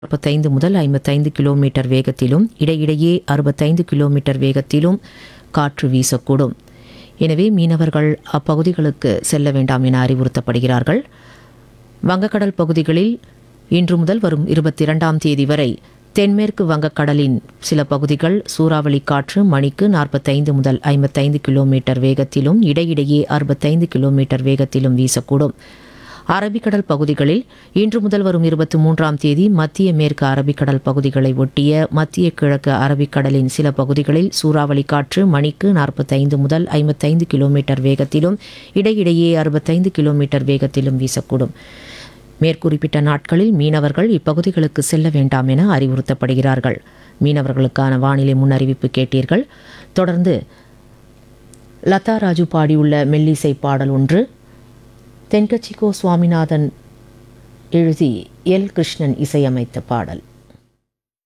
45 முதல் 55 கிலோமீட்டர் வேகத்திலும் இடையிடையே 65 கிலோமீட்டர் வேகத்திலும் காற்று வீசக்கூடும். எனவே மீனவர்கள் அப்பகுதிகளுக்கு செல்ல வேண்டாம் என அறிவுறுத்தப்படுகிறார்கள். வங்கக்கடல் பகுதிகளில் இன்று முதல் வரும் 22ஆம் தேதி வரை தென்மேற்கு வங்கக்கடலின் சில பகுதிகள் சூறாவளி காற்று மணிக்கு 45 முதல் 55 கிலோமீட்டர் வேகத்திலும் இடையிடையே 65 கிலோமீட்டர் வேகத்திலும் வீசக்கூடும். அரபிக்கடல் பகுதிகளில் இன்று முதல் வரும் 23ஆம் தேதி மத்திய மேற்கு அரபிக்கடல் பகுதிகளை ஒட்டிய மத்திய கிழக்கு அரபிக்கடலின் சில பகுதிகளில் சூறாவளி காற்று மணிக்கு 45 முதல் 55 கிலோமீட்டர் வேகத்திலும் இடையிடையே 65 கிலோமீட்டர் வேகத்திலும் வீசக்கூடும். மேற்குறிப்பிட்ட நாட்களில் மீனவர்கள் இப்பகுதிகளுக்கு செல்ல வேண்டாம் என அறிவுறுத்தப்படுகிறார்கள். மீனவர்களுக்கான வானிலை முன்னறிவிப்பு கேட்டீர்கள். தொடர்ந்து லதா ராஜு பாடியுள்ள மெல்லிசை பாடல் ஒன்று, தென்கட்சிக்கோ சுவாமிநாதன் எழுதி எல் கிருஷ்ணன் இசையமைத்த பாடல்.